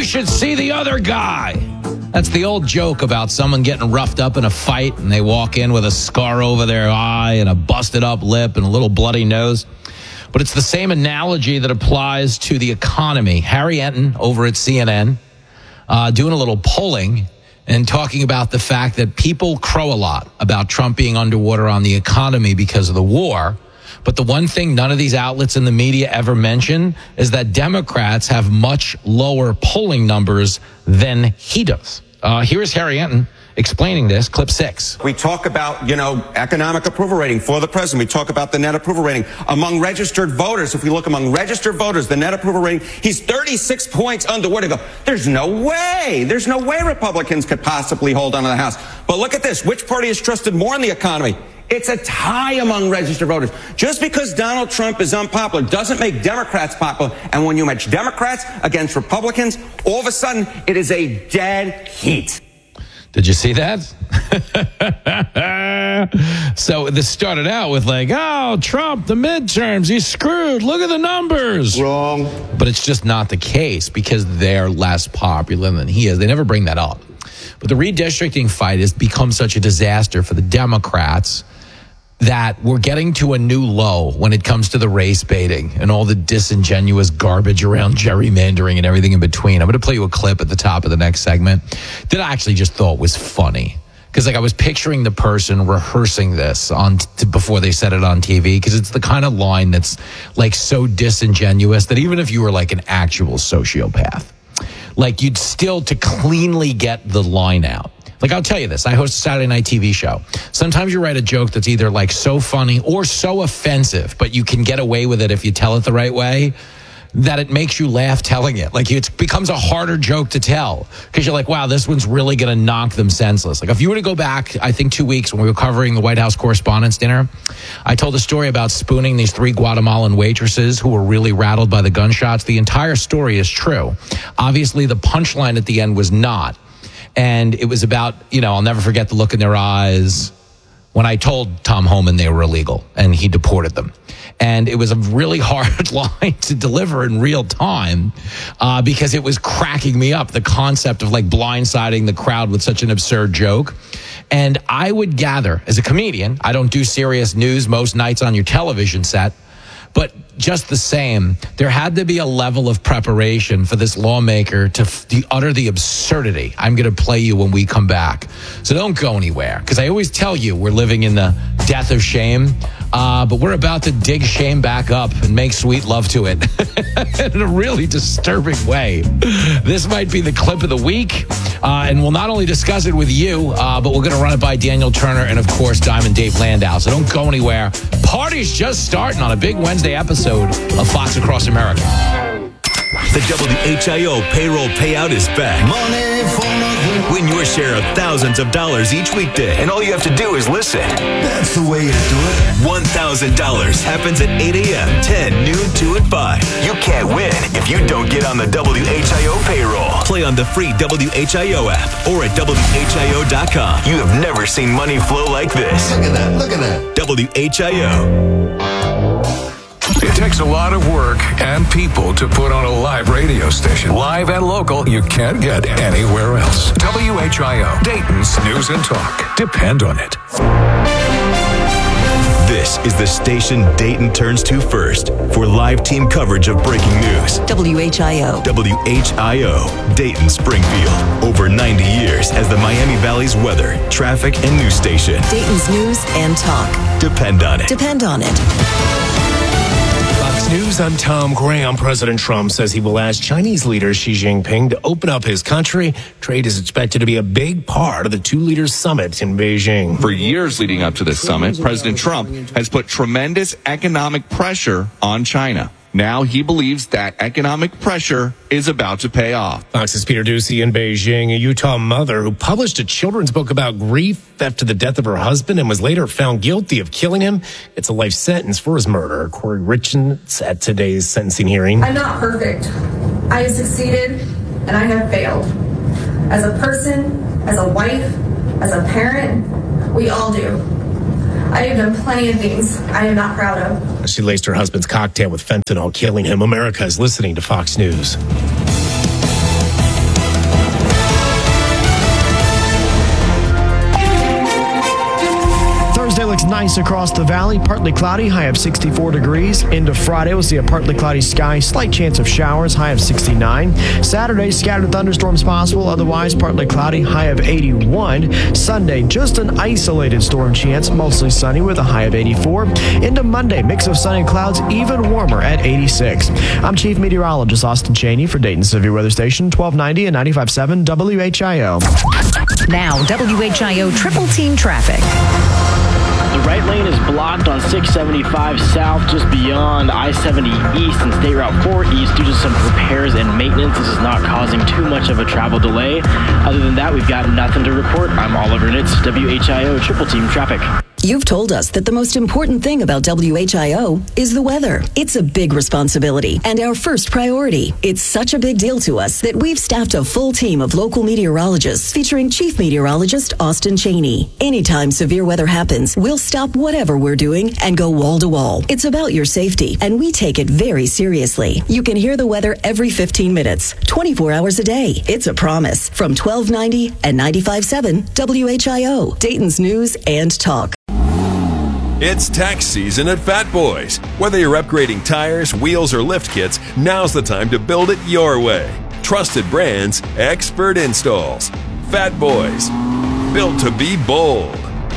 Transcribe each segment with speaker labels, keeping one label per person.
Speaker 1: You should see the other guy. That's the old joke about someone getting roughed up in a fight and they walk in with a scar over their eye and a busted up lip and a little bloody nose. But it's the same analogy that applies to the economy. Harry Enton over at CNN doing a little polling and talking about the fact that people crow a lot about Trump being underwater on the economy because of the war. But the one thing none of these outlets in the media ever mention is that Democrats have much lower polling numbers than he does. Here's Harry Enton explaining this, clip 6.
Speaker 2: We talk about, economic approval rating for the president. We talk about the net approval rating. Among registered voters, if we look among registered voters, the net approval rating, he's 36 points underwater. Go, there's no way Republicans could possibly hold on to the House. But look at this. Which party is trusted more in the economy? It's a tie among registered voters. Just because Donald Trump is unpopular doesn't make Democrats popular. And when you match Democrats against Republicans, all of a sudden, it is a dead heat.
Speaker 1: Did you see that? So this started out with Trump, the midterms, he's screwed. Look at the numbers.
Speaker 3: Wrong.
Speaker 1: But it's just not the case because they're less popular than he is. They never bring that up. But the redistricting fight has become such a disaster for the Democrats that we're getting to a new low when it comes to the race baiting and all the disingenuous garbage around gerrymandering and everything in between. I'm going to play you a clip at the top of the next segment that I actually just thought was funny. Because I was picturing the person rehearsing this before they said it on TV, because it's the kind of line that's so disingenuous that even if you were an actual sociopath, you'd still to cleanly get the line out. I'll tell you this. I host a Saturday night TV show. Sometimes you write a joke that's either so funny or so offensive, but you can get away with it if you tell it the right way, that it makes you laugh telling it. It becomes a harder joke to tell because you're wow, this one's really going to knock them senseless. If you were to go back, I think 2 weeks when we were covering the White House Correspondents' Dinner, I told a story about spooning these 3 Guatemalan waitresses who were really rattled by the gunshots. The entire story is true. Obviously, the punchline at the end was not. And it was about, I'll never forget the look in their eyes when I told Tom Homan they were illegal and he deported them. And it was a really hard line to deliver in real time because it was cracking me up, the concept of blindsiding the crowd with such an absurd joke. And I would gather, as a comedian, I don't do serious news most nights on your television set, but just the same, there had to be a level of preparation for this lawmaker to utter the absurdity. I'm going to play you when we come back. So don't go anywhere, because I always tell you we're living in the death of shame, but we're about to dig shame back up and make sweet love to it in a really disturbing way. This might be the clip of the week, and we'll not only discuss it with you, but we're going to run it by Daniel Turner and, of course, Diamond Dave Landau. So don't go anywhere. Party's just starting on a big Wednesday episode of Fox Across America.
Speaker 4: The WHIO payroll payout is back.
Speaker 5: Money for nothing.
Speaker 4: Win your share of thousands of dollars each weekday.
Speaker 5: And all you have to do is listen. That's the way you do it.
Speaker 4: $1,000 happens at 8 a.m., 10, noon, 2, and 5.
Speaker 5: You can't win if you don't get on the WHIO payroll.
Speaker 4: Play on the free WHIO app or at WHIO.com.
Speaker 5: You have never seen money flow like this.
Speaker 3: Look at that. Look at that.
Speaker 4: WHIO.
Speaker 6: It takes a lot of work and people to put on a live radio station. Live and local, you can't get anywhere else. WHIO, Dayton's News and Talk. Depend on it.
Speaker 4: This is the station Dayton turns to first for live team coverage of breaking news.
Speaker 7: WHIO.
Speaker 4: WHIO, Dayton, Springfield. Over 90 years as the Miami Valley's weather, traffic, and news station.
Speaker 7: Dayton's News and Talk.
Speaker 4: Depend on it.
Speaker 7: Depend on it.
Speaker 8: Fox News, I'm Tom Graham. President Trump says he will ask Chinese leader Xi Jinping to open up his country. Trade is expected to be a big part of the two leaders' summit in Beijing.
Speaker 9: For years leading up to this summit, President Trump has put tremendous economic pressure on China. Now he believes that economic pressure is about to pay off.
Speaker 8: Fox's Peter Doocy in Beijing, a Utah mother who published a children's book about grief after the death of her husband and was later found guilty of killing him. It's a life sentence for his murder. Corey Richards at today's sentencing hearing.
Speaker 10: I'm not perfect. I have succeeded and I have failed. As a person, as a wife, as a parent, we all do. I have done plenty of things I am not proud of.
Speaker 8: She laced her husband's cocktail with fentanyl, killing him. America is listening to Fox News.
Speaker 3: nice across the valley. Partly cloudy, high of 64 degrees. Into Friday, we'll see a partly cloudy sky, slight chance of showers, high of 69. Saturday, scattered thunderstorms possible, otherwise partly cloudy, high of 81. Sunday, just an isolated storm chance, mostly sunny with a high of 84. Into Monday, mix of sun and clouds, even warmer at 86. I'm Chief Meteorologist Austin Cheney for Dayton Severe Weather Station, 1290 and 95.7 WHIO.
Speaker 11: Now, WHIO Triple Team Traffic.
Speaker 12: The right lane is blocked on 675 south, just beyond I-70 east and State Route 4 east due to some repairs and maintenance. This is not causing too much of a travel delay. Other than that, we've got nothing to report. I'm Oliver Nitz, WHIO Triple Team Traffic.
Speaker 7: You've told us that the most important thing about WHIO is the weather. It's a big responsibility and our first priority. It's such a big deal to us that we've staffed a full team of local meteorologists featuring Chief Meteorologist Austin Cheney. Anytime severe weather happens, we'll stop whatever we're doing and go wall to wall. It's about your safety, and we take it very seriously. You can hear the weather every 15 minutes, 24 hours a day. It's a promise. From 1290 and 95.7 WHIO, Dayton's News and Talk.
Speaker 13: It's tax season at Fat Boys. Whether you're upgrading tires, wheels, or lift kits, now's the time to build it your way. Trusted brands, expert installs. Fat Boys, built to be bold.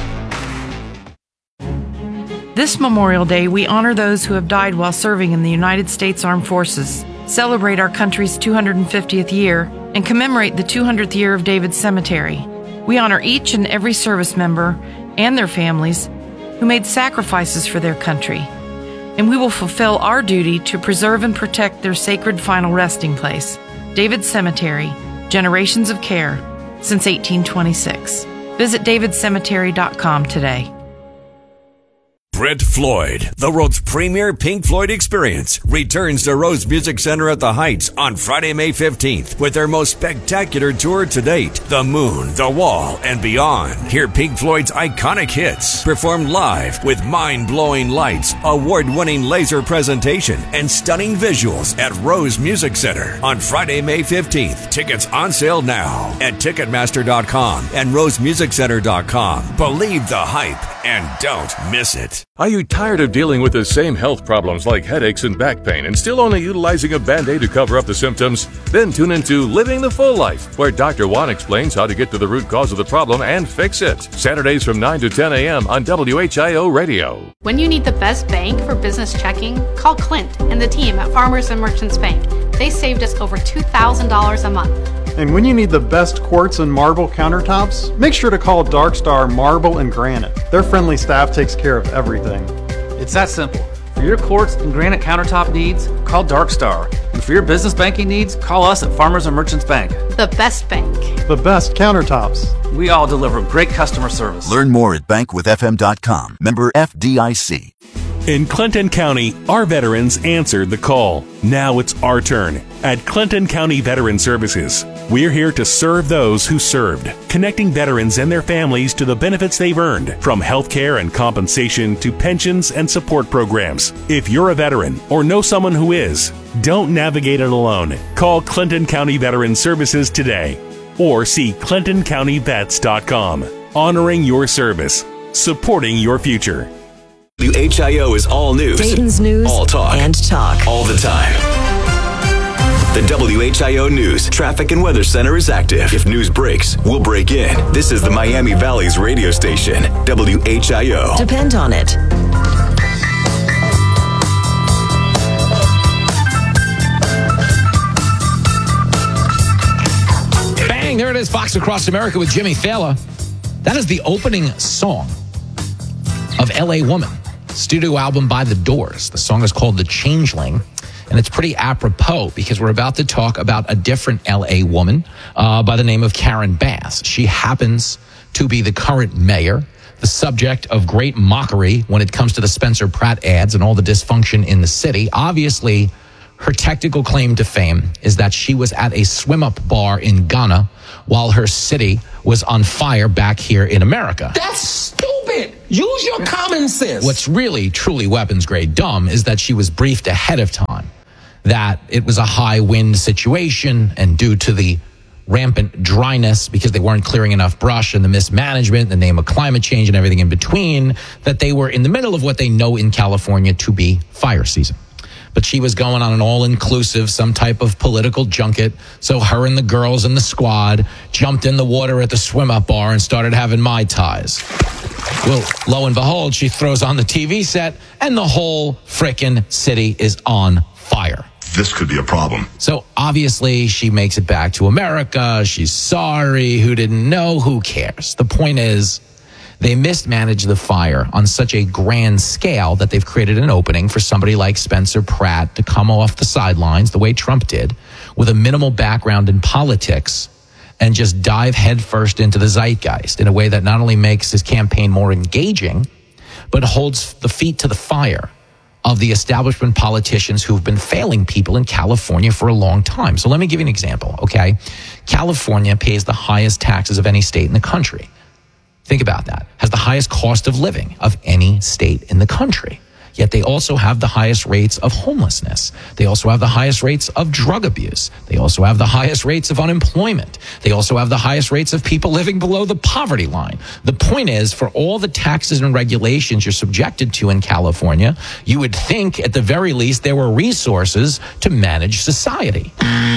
Speaker 14: This Memorial Day, we honor those who have died while serving in the United States Armed Forces, celebrate our country's 250th year, and commemorate the 200th year of David's Cemetery. We honor each and every service member and their families who made sacrifices for their country, and we will fulfill our duty to preserve and protect their sacred final resting place, David's Cemetery, generations of care since 1826. Visit davidcemetery.com today.
Speaker 15: Brent Floyd, the world's premier Pink Floyd experience, returns to Rose Music Center at the Heights on Friday, May 15th with their most spectacular tour to date, The Moon, The Wall, and Beyond. Hear Pink Floyd's iconic hits performed live with mind-blowing lights, award-winning laser presentation, and stunning visuals at Rose Music Center on Friday, May 15th. Tickets on sale now at Ticketmaster.com and RoseMusicCenter.com. Believe the hype and don't miss it.
Speaker 16: Are you tired of dealing with the same health problems like headaches and back pain and still only utilizing a Band-Aid to cover up the symptoms? Then tune into Living the Full Life, where Dr. Juan explains how to get to the root cause of the problem and fix it. Saturdays from 9 to 10 a.m. on WHIO Radio.
Speaker 17: When you need the best bank for business checking, call Clint and the team at Farmers and Merchants Bank. They saved us over $2,000 a month.
Speaker 18: And when you need the best quartz and marble countertops, make sure to call Dark Star Marble and Granite. Their friendly staff takes care of everything.
Speaker 19: It's that simple. For your quartz and granite countertop needs, call Dark Star. And for your business banking needs, call us at Farmers and Merchants Bank.
Speaker 17: The best bank.
Speaker 18: The best countertops.
Speaker 19: We all deliver great customer service.
Speaker 20: Learn more at bankwithfm.com. Member FDIC.
Speaker 21: In Clinton County, our veterans answered the call. Now it's our turn. At Clinton County Veteran Services, we're here to serve those who served, connecting veterans and their families to the benefits they've earned, from health care and compensation to pensions and support programs. If you're a veteran or know someone who is, don't navigate it alone. Call Clinton County Veteran Services today or see ClintonCountyVets.com. Honoring your service, supporting your future.
Speaker 5: WHIO is all news,
Speaker 7: Dayton's News
Speaker 5: all talk,
Speaker 7: and talk
Speaker 5: all the time. The WHIO News Traffic and Weather Center is active. If news breaks, we'll break in. This is the Miami Valley's radio station, WHIO.
Speaker 7: Depend on it.
Speaker 1: Bang, there it is, Fox Across America with Jimmy Fallon. That is the opening song of L.A. Woman, studio album by The Doors. The song is called The Changeling, and it's pretty apropos because we're about to talk about a different L.A. woman by the name of Karen Bass. She happens to be the current mayor, the subject of great mockery when it comes to the Spencer Pratt ads and all the dysfunction in the city. Obviously, her technical claim to fame is that she was at a swim-up bar in Ghana while her city was on fire back here in America.
Speaker 22: That's stupid. Use your common sense.
Speaker 1: What's really, truly weapons-grade dumb is that she was briefed ahead of time that it was a high-wind situation, and due to the rampant dryness because they weren't clearing enough brush and the mismanagement in the name of climate change and everything in between, that they were in the middle of what they know in California to be fire season. But she was going on an all-inclusive, some type of political junket. So her and the girls in the squad jumped in the water at the swim-up bar and started having Mai Tais. Well, lo and behold, she throws on the TV set and the whole frickin' city is on fire.
Speaker 2: This could be a problem.
Speaker 1: So obviously she makes it back to America. She's sorry. Who didn't know? Who cares? The point is, they mismanaged the fire on such a grand scale that they've created an opening for somebody like Spencer Pratt to come off the sidelines the way Trump did with a minimal background in politics and just dive headfirst into the zeitgeist in a way that not only makes his campaign more engaging, but holds the feet to the fire of the establishment politicians who've been failing people in California for a long time. So let me give you an example, okay? California pays the highest taxes of any state in the country. Think about that. Has the highest cost of living of any state in the country. Yet they also have the highest rates of homelessness. They also have the highest rates of drug abuse. They also have the highest rates of unemployment. They also have the highest rates of people living below the poverty line. The point is, for all the taxes and regulations you're subjected to in California, you would think at the very least there were resources to manage society.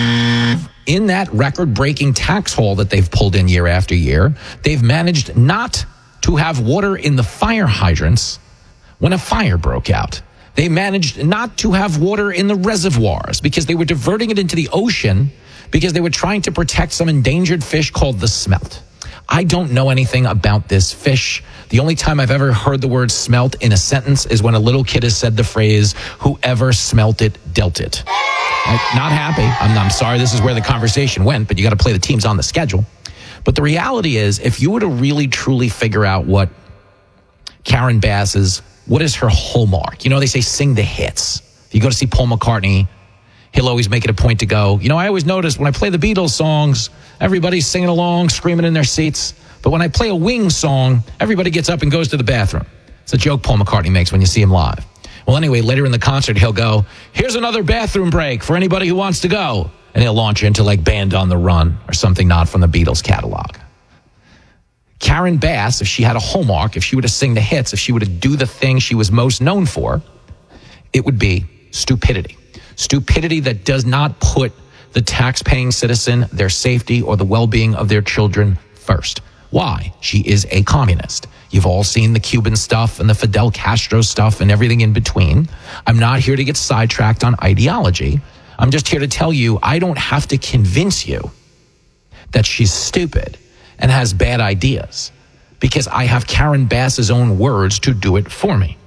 Speaker 1: In that record-breaking tax haul that they've pulled in year after year, they've managed not to have water in the fire hydrants when a fire broke out. They managed not to have water in the reservoirs because they were diverting it into the ocean because they were trying to protect some endangered fish called the smelt. I don't know anything about this fish. The only time I've ever heard the word smelt in a sentence is when a little kid has said the phrase, "Whoever smelt it, dealt it." Not happy. I'm sorry this is where the conversation went, but you got to play the teams on the schedule. But the reality is, if you were to really, truly figure out what Karen Bass is, what is her hallmark? You know, they say sing the hits. If you go to see Paul McCartney, he'll always make it a point to go, I always notice when I play the Beatles songs, everybody's singing along, screaming in their seats. But when I play a Wings song, everybody gets up and goes to the bathroom. It's a joke Paul McCartney makes when you see him live. Well, anyway, later in the concert, he'll go, here's another bathroom break for anybody who wants to go. And he'll launch into like Band on the Run or something not from the Beatles catalog. Karen Bass, if she had a hallmark, if she were to sing the hits, if she were to do the thing she was most known for, it would be stupidity. Stupidity that does not put the tax-paying citizen, their safety, or the well-being of their children first. Why? She is a communist. You've all seen the Cuban stuff and the Fidel Castro stuff and everything in between. I'm not here to get sidetracked on ideology. I'm just here to tell you I don't have to convince you that she's stupid and has bad ideas because I have Karen Bass's own words to do it for me.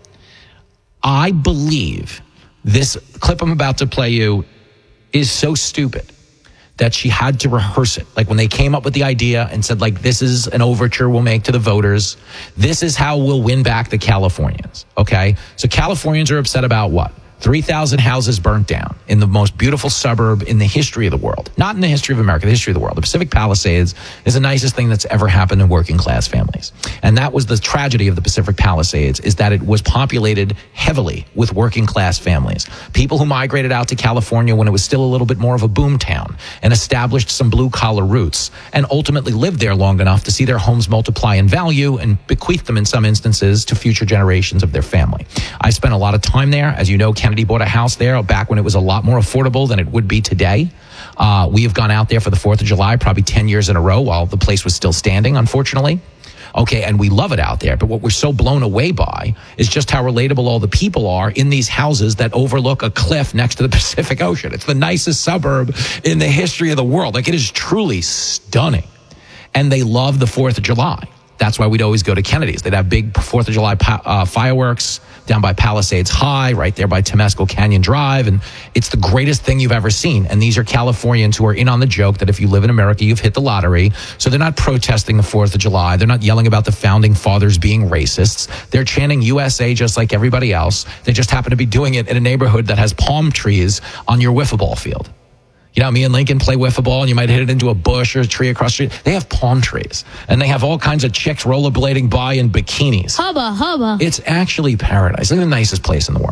Speaker 1: I believe this clip I'm about to play you is so stupid that she had to rehearse it. Like when they came up with the idea and said, like, this is an overture we'll make to the voters. This is how we'll win back the Californians. Okay? So Californians are upset about what? 3,000 houses burnt down in the most beautiful suburb in the history of the world. Not in the history of America, the history of the world. The Pacific Palisades is the nicest thing that's ever happened in working class families. And that was the tragedy of the Pacific Palisades, is that it was populated heavily with working class families. People who migrated out to California when it was still a little bit more of a boom town and established some blue collar roots and ultimately lived there long enough to see their homes multiply in value and bequeath them in some instances to future generations of their family. I spent a lot of time there. As you know, Kennedy bought a house there back when it was a lot more affordable than it would be today. We have gone out there for the 4th of July probably 10 years in a row while the place was still standing, unfortunately. Okay, and we love it out there. But what we're so blown away by is just how relatable all the people are in these houses that overlook a cliff next to the Pacific Ocean. It's the nicest suburb in the history of the world. Like, it is truly stunning. And they love the 4th of July. That's why we'd always go to Kennedy's. They'd have big 4th of July fireworks down by Palisades High, right there by Temescal Canyon Drive. And it's the greatest thing you've ever seen. And these are Californians who are in on the joke that if you live in America, you've hit the lottery. So they're not protesting the 4th of July. They're not yelling about the founding fathers being racists. They're chanting USA just like everybody else. They just happen to be doing it in a neighborhood that has palm trees on your wiffle ball field. You know, me and Lincoln play wiffle ball and you might hit it into a bush or a tree across the street. They have palm trees and they have all kinds of chicks rollerblading by in bikinis.
Speaker 6: Hubba, hubba.
Speaker 1: It's actually paradise. It's the nicest place in the world.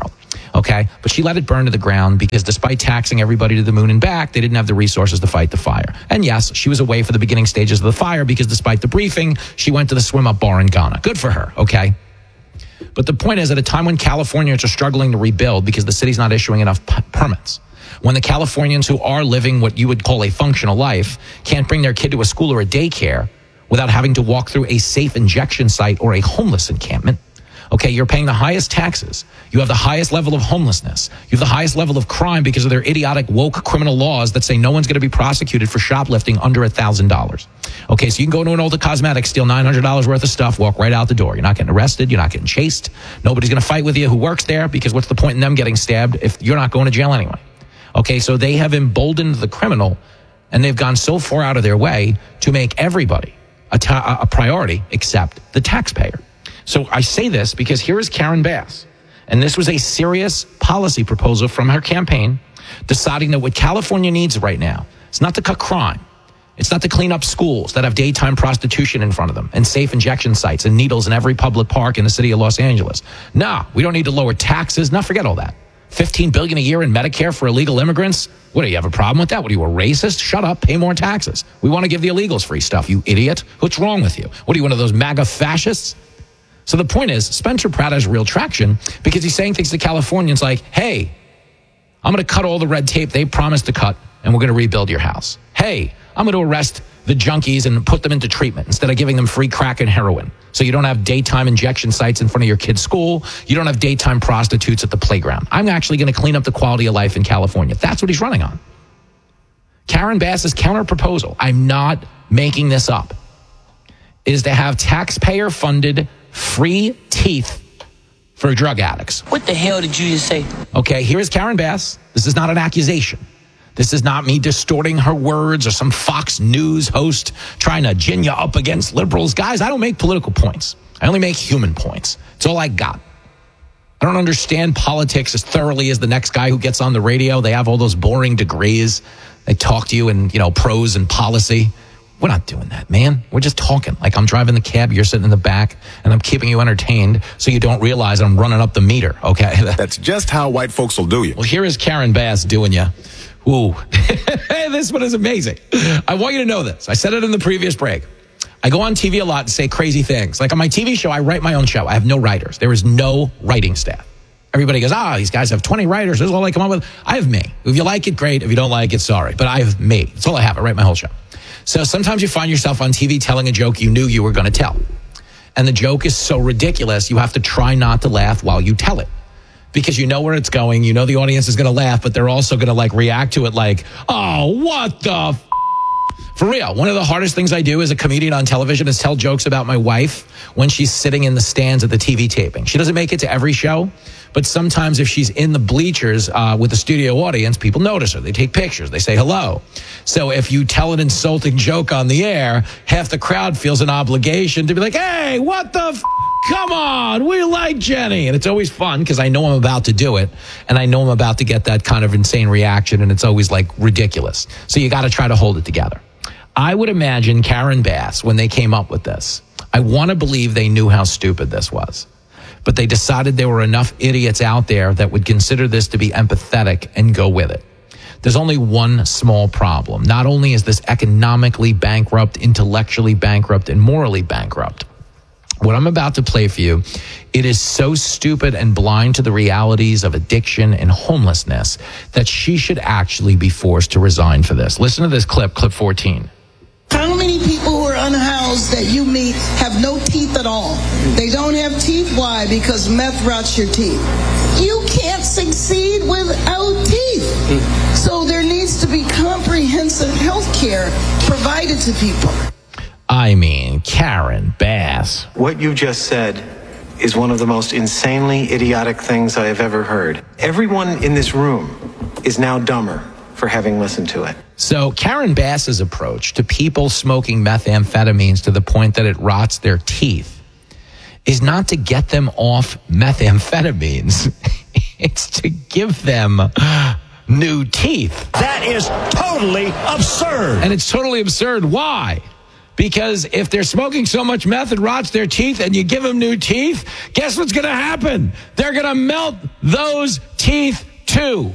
Speaker 1: Okay, but she let it burn to the ground because despite taxing everybody to the moon and back, they didn't have the resources to fight the fire. And yes, she was away for the beginning stages of the fire because despite the briefing, she went to the swim-up bar in Ghana. Good for her, okay? But the point is, at a time when Californians are struggling to rebuild because the city's not issuing enough permits, when the Californians who are living what you would call a functional life can't bring their kid to a school or a daycare without having to walk through a safe injection site or a homeless encampment, okay, you're paying the highest taxes. You have the highest level of homelessness. You have the highest level of crime because of their idiotic woke criminal laws that say no one's going to be prosecuted for shoplifting under $1,000. Okay, so you can go to an Ulta Cosmetics, steal $900 worth of stuff, walk right out the door. You're not getting arrested. You're not getting chased. Nobody's going to fight with you who works there because what's the point in them getting stabbed if you're not going to jail anyway? Okay, so they have emboldened the criminal and they've gone so far out of their way to make everybody a priority except the taxpayer. So I say this because here is Karen Bass, and this was a serious policy proposal from her campaign, deciding that what California needs right now is not to cut crime. It's not to clean up schools that have daytime prostitution in front of them and safe injection sites and needles in every public park in the city of Los Angeles. No, we don't need to lower taxes. No, forget all that. $15 billion a year in Medicare for illegal immigrants. What, do you have a problem with that? What, are you a racist? Shut up, pay more taxes. We want to give the illegals free stuff, you idiot. What's wrong with you? What, are you one of those MAGA fascists? So the point is, Spencer Pratt has real traction because he's saying things to Californians like, hey, I'm going to cut all the red tape they promised to cut, and we're going to rebuild your house. Hey, I'm going to arrest the junkies and put them into treatment instead of giving them free crack and heroin. So you don't have daytime injection sites in front of your kid's school. You don't have daytime prostitutes at the playground. I'm actually going to clean up the quality of life in California. That's what he's running on. Karen Bass's counter proposal, I'm not making this up, is to have taxpayer-funded free teeth for drug addicts.
Speaker 22: What the hell did you just say?
Speaker 1: Okay, here's Karen Bass. This is not an accusation. This is not me distorting her words or some Fox News host trying to gin you up against liberals. Guys, I don't make political points. I only make human points. It's all I got. I don't understand politics as thoroughly as the next guy who gets on the radio. They have all those boring degrees. They talk to you in, prose and policy. We're not doing that, man. We're just talking. Like I'm driving the cab, you're sitting in the back, and I'm keeping you entertained so you don't realize I'm running up the meter, okay?
Speaker 2: That's just how white folks will do you.
Speaker 1: Well, here is Karen Bass doing you. Ooh, this one is amazing. I want you to know this. I said it in the previous break. I go on TV a lot and say crazy things. Like on my TV show, I write my own show. I have no writers. There is no writing staff. Everybody goes, these guys have 20 writers. This is all I come up with. I have me. If you like it, great. If you don't like it, sorry. But I have me. That's all I have. I write my whole show. So sometimes you find yourself on TV telling a joke you knew you were going to tell. And the joke is so ridiculous, you have to try not to laugh while you tell it. Because you know where it's going. You know the audience is going to laugh, but they're also going to react to it like, oh, what the For real, one of the hardest things I do as a comedian on television is tell jokes about my wife when she's sitting in the stands at the TV taping. She doesn't make it to every show, but sometimes if she's in the bleachers with the studio audience, people notice her. They take pictures. They say hello. So if you tell an insulting joke on the air, half the crowd feels an obligation to be like, hey, what the come on, we like Jenny. And it's always fun because I know I'm about to do it and I know I'm about to get that kind of insane reaction, and it's always ridiculous. So you got to try to hold it together. I would imagine Karen Bass, when they came up with this, I want to believe they knew how stupid this was. But they decided there were enough idiots out there that would consider this to be empathetic and go with it. There's only one small problem. Not only is this economically bankrupt, intellectually bankrupt, and morally bankrupt, what I'm about to play for you, it is so stupid and blind to the realities of addiction and homelessness that she should actually be forced to resign for this. Listen to this clip 14.
Speaker 6: How many people who are unhoused that you meet have no teeth at all? They don't have teeth. Why? Because meth rots your teeth. You can't succeed without teeth. So there needs to be comprehensive health care provided to people.
Speaker 1: I mean, Karen Bass.
Speaker 23: What you just said is one of the most insanely idiotic things I have ever heard. Everyone in this room is now dumber for having listened to it.
Speaker 1: So Karen Bass's approach to people smoking methamphetamines to the point that it rots their teeth is not to get them off methamphetamines. It's to give them new teeth.
Speaker 24: That is totally absurd.
Speaker 1: And it's totally absurd. Why? Because if they're smoking so much meth it rots their teeth and you give them new teeth, guess what's going to happen? They're going to melt those teeth too.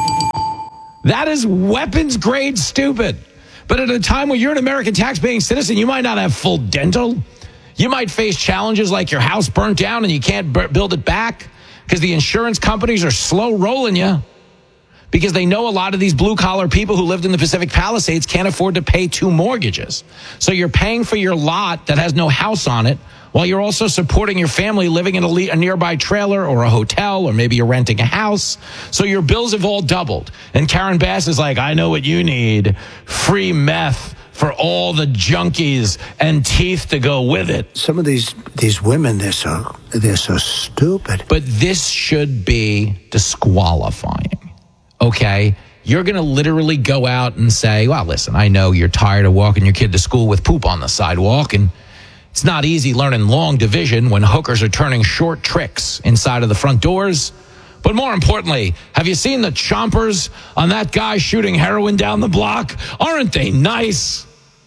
Speaker 1: That is weapons grade stupid. But at a time when you're an American tax-paying citizen, you might not have full dental. You might face challenges like your house burnt down and you can't build it back because the insurance companies are slow rolling you because they know a lot of these blue-collar people who lived in the Pacific Palisades can't afford to pay 2 mortgages. So you're paying for your lot that has no house on it while you're also supporting your family living in a nearby trailer or a hotel, or maybe you're renting a house. So your bills have all doubled. And Karen Bass is like, I know what you need. Free meth for all the junkies and teeth to go with it.
Speaker 4: Some of these women, they're so stupid.
Speaker 1: But this should be disqualifying, okay? You're going to literally go out and say, well, listen, I know you're tired of walking your kid to school with poop on the sidewalk, and it's not easy learning long division when hookers are turning short tricks inside of the front doors. But more importantly, have you seen the chompers on that guy shooting heroin down the block? Aren't they nice?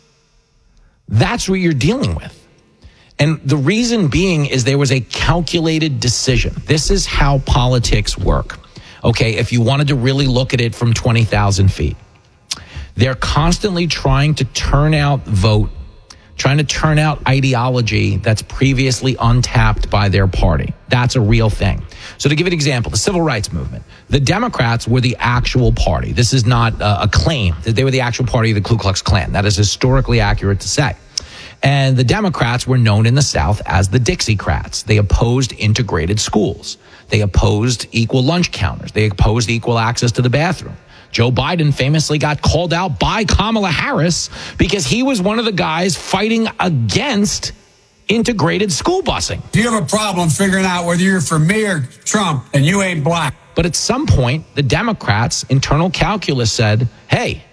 Speaker 1: That's what you're dealing with. And the reason being is there was a calculated decision. This is how politics work. Okay, if you wanted to really look at it from 20,000 feet, they're constantly trying to turn out vote, trying to turn out ideology that's previously untapped by their party. That's a real thing. So to give an example, the civil rights movement, the Democrats were the actual party. This is not a claim. They were the actual party of the Ku Klux Klan. That is historically accurate to say. And the Democrats were known in the South as the Dixiecrats. They opposed integrated schools. They opposed equal lunch counters. They opposed equal access to the bathroom. Joe Biden famously got called out by Kamala Harris because he was one of the guys fighting against integrated school busing.
Speaker 9: You have a problem figuring out whether you're for me or Trump and you ain't black.
Speaker 1: But at some point, the Democrats' internal calculus said, hey,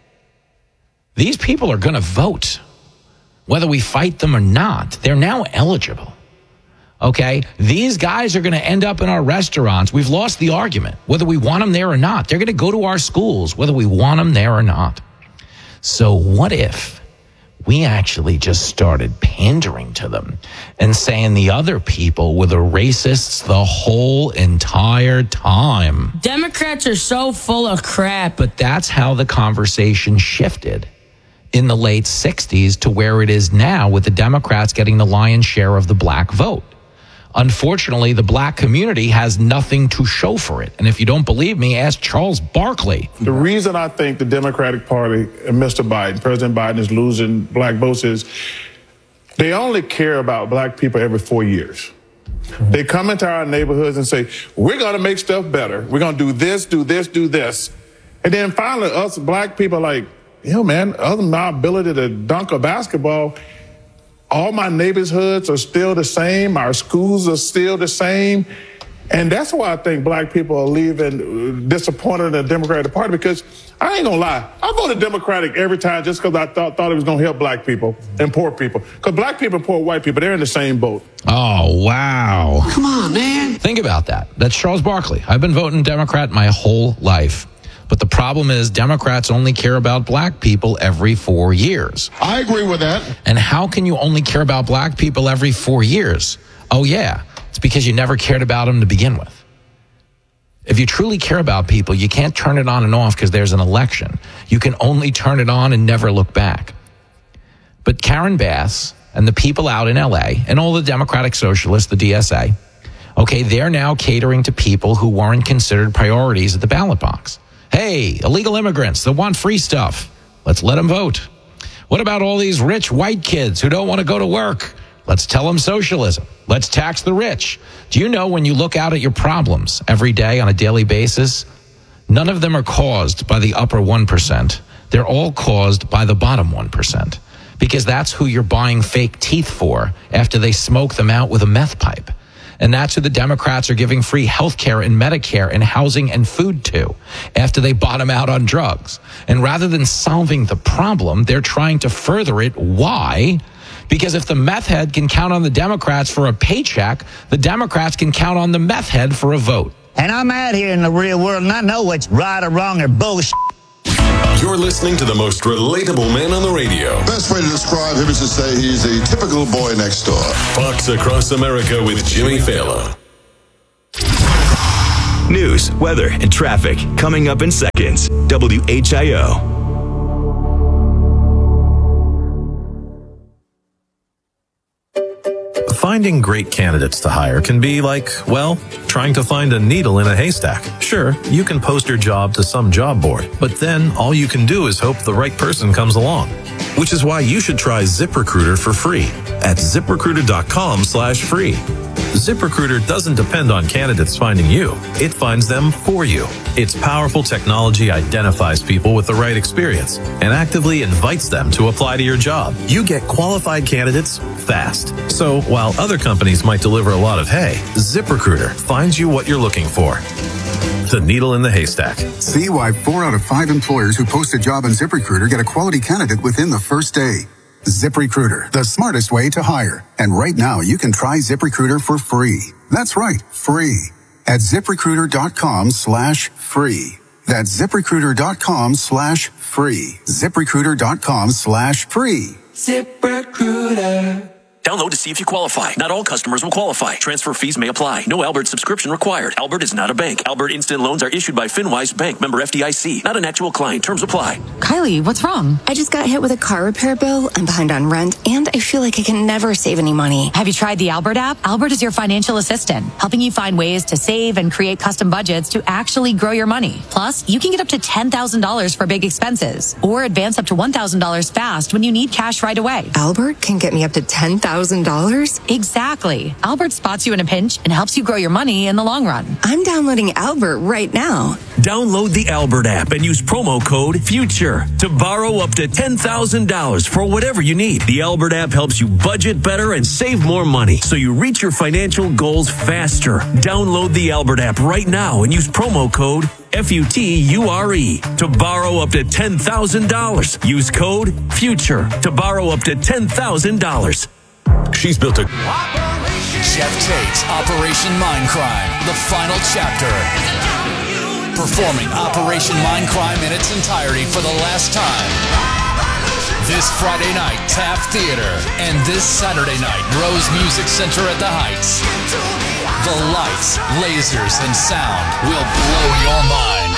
Speaker 1: these people are going to vote. Whether we fight them or not, they're now eligible. Okay, these guys are going to end up in our restaurants. We've lost the argument, whether we want them there or not. They're going to go to our schools, whether we want them there or not. So what if we actually just started pandering to them and saying the other people were the racists the whole entire time?
Speaker 10: Democrats are so full of crap.
Speaker 1: But that's how the conversation shifted in the late 60s to where it is now, with the Democrats getting the lion's share of the black vote. Unfortunately, the black community has nothing to show for it. And if you don't believe me, ask Charles Barkley.
Speaker 24: The reason I think the Democratic Party and Mr. Biden, President Biden, is losing black votes is they only care about black people every 4 years. They come into our neighborhoods and say, we're going to make stuff better. We're going to do this, do this, do this. And then finally, us black people are like, man, other than my ability to dunk a basketball, all my neighborhoods are still the same. Our schools are still the same. And that's why I think black people are leaving disappointed in the Democratic Party, because I ain't gonna lie, I voted Democratic every time just because I thought it was gonna help black people and poor people. Because black people and poor white people, they're in the same boat.
Speaker 1: Oh, wow.
Speaker 9: Come on, man.
Speaker 1: Think about that. That's Charles Barkley. I've been voting Democrat my whole life. But the problem is Democrats only care about black people every 4 years.
Speaker 2: I agree with that.
Speaker 1: And how can you only care about black people every 4 years? Oh, yeah. It's because you never cared about them to begin with. If you truly care about people, you can't turn it on and off because there's an election. You can only turn it on and never look back. But Karen Bass and the people out in L.A. and all the Democratic Socialists, the DSA, okay, they're now catering to people who weren't considered priorities at the ballot box. Hey, illegal immigrants that want free stuff, let's let them vote. What about all these rich white kids who don't want to go to work? Let's tell them socialism. Let's tax the rich. Do you know, when you look out at your problems every day on a daily basis, none of them are caused by the upper 1%. They're all caused by the bottom 1%, because that's who you're buying fake teeth for after they smoke them out with a meth pipe. And that's who the Democrats are giving free health care and Medicare and housing and food to after they bottom out on drugs. And rather than solving the problem, they're trying to further it. Why? Because if the meth head can count on the Democrats for a paycheck, the Democrats can count on the meth head for a vote.
Speaker 25: And I'm out here in the real world and I know what's right or wrong or bullshit.
Speaker 13: You're listening to the most relatable man on the radio.
Speaker 2: Best way to describe him is to say he's a typical boy next door.
Speaker 13: Fox Across America with Jimmy Fallon.
Speaker 5: News, weather, and traffic coming up in seconds. WHIO.
Speaker 3: Finding great candidates to hire can be like, well, trying to find a needle in a haystack. Sure, you can post your job to some job board, but then all you can do is hope the right person comes along. Which is why you should try ZipRecruiter for free at ZipRecruiter.com/free. ZipRecruiter doesn't depend on candidates finding you. It finds them for you. Its powerful technology identifies people with the right experience and actively invites them to apply to your job. You get qualified candidates fast. So while other companies might deliver a lot of hay, ZipRecruiter finds you what you're looking for. The needle in the haystack.
Speaker 8: See why 4 out of 5 employers who post a job on ZipRecruiter get a quality candidate within the first day. ZipRecruiter, the smartest way to hire. And right now, you can try ZipRecruiter for free. That's right, free. At ZipRecruiter.com/free. That's ZipRecruiter.com/free. ZipRecruiter.com/free.
Speaker 11: ZipRecruiter. Download to see if you qualify. Not all customers will qualify. Transfer fees may apply. No Albert subscription required. Albert is not a bank. Albert Instant Loans are issued by FinWise Bank, member FDIC. Not an actual client. Terms apply.
Speaker 12: Kylie, what's wrong? I just got hit with a car repair bill. I'm behind on rent, and I feel like I can never save any money.
Speaker 25: Have you tried the Albert app? Albert is your financial assistant, helping you find ways to save and create custom budgets to actually grow your money. Plus, you can get up to $10,000 for big expenses, or advance up to $1,000 fast when you need cash right away.
Speaker 12: Albert can get me up to $10,000?
Speaker 25: Exactly. Albert spots you in a pinch and helps you grow your money in the long run.
Speaker 12: I'm downloading Albert right now.
Speaker 11: Download the Albert app and use promo code FUTURE to borrow up to $10,000 for whatever you need. The Albert app helps you budget better and save more money so you reach your financial goals faster. Download the Albert app right now and use promo code FUTURE to borrow up to $10,000. Use code FUTURE to borrow up to $10,000.
Speaker 13: She's built a...
Speaker 26: Jeff Tate's Operation Mindcrime, the final chapter. Performing Operation Mindcrime in its entirety for the last time. This Friday night, Taft Theater, and this Saturday night, Rose Music Center at the Heights. The lights, lasers, and sound will blow your mind.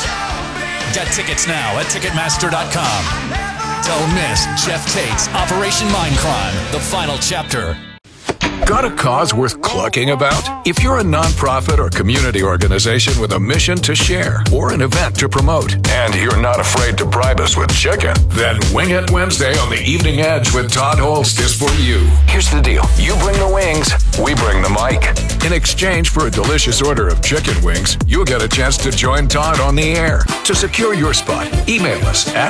Speaker 26: Get tickets now at Ticketmaster.com. Don't miss Jeff Tate's Operation Mindcrime, the final chapter.
Speaker 27: Got a cause worth clucking about? If you're a nonprofit or community organization with a mission to share or an event to promote, and you're not afraid to bribe us with chicken, then Wing It Wednesday on the Evening Edge with Todd Holst is for you. Here's the deal. You bring the wings, we bring the mic. In exchange for a delicious order of chicken wings, you'll get a chance to join Todd on the air. To secure your spot, email us at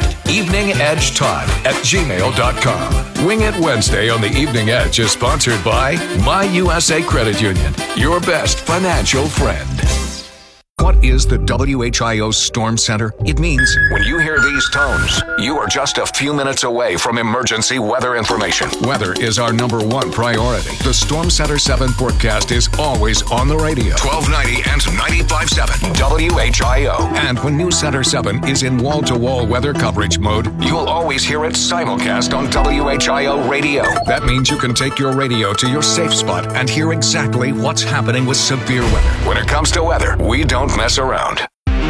Speaker 27: eveningedgetodd@gmail.com. Wing It Wednesday on the Evening Edge is sponsored by My USA Credit Union, your best financial friend. What is the WHIO Storm Center? It means when you hear these tones, you are just a few minutes away from emergency weather information. Weather is our #1 priority. The Storm Center 7 forecast is always on the radio. 1290 and 95.7 WHIO. And when News Center 7 is in wall-to-wall weather coverage mode, you'll always hear it simulcast on WHIO radio. That means you can take your radio to your safe spot and hear exactly what's happening with severe weather. When it comes to weather, we don't mess around.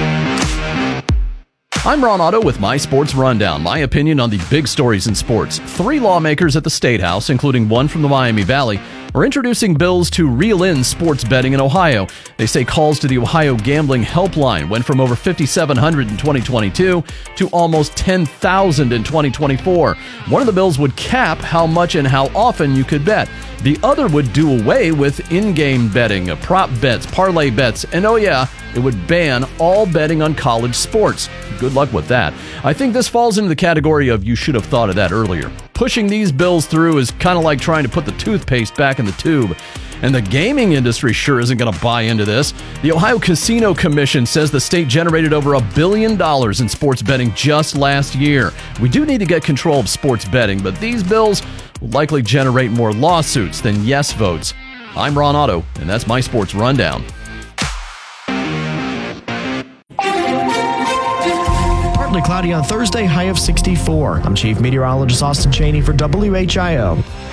Speaker 28: I'm Ron Otto with My Sports Rundown, my opinion on the big stories in sports. 3 lawmakers at the State House, including one from the Miami Valley, are introducing bills to reel in sports betting in Ohio. They say calls to the Ohio Gambling Helpline went from over 5,700 in 2022 to almost 10,000 in 2024. One of the bills would cap how much and how often you could bet. The other would do away with in-game betting, prop bets, parlay bets, and oh yeah, it would ban all betting on college sports. Good luck with that. I think this falls into the category of you should have thought of that earlier. Pushing these bills through is kind of like trying to put the toothpaste back in the tube. And the gaming industry sure isn't going to buy into this. The Ohio Casino Commission says the state generated over $1 billion in sports betting just last year. We do need to get control of sports betting, but these bills will likely generate more lawsuits than yes votes. I'm Ron Otto, and that's my Sports Rundown.
Speaker 14: Partly cloudy on Thursday, high of 64. I'm Chief Meteorologist Austin Cheney for WHIO.